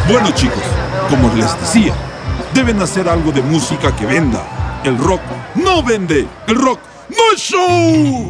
Bueno, chicos, como les decía, deben hacer algo de música que venda. El rock no vende. El rock no es show.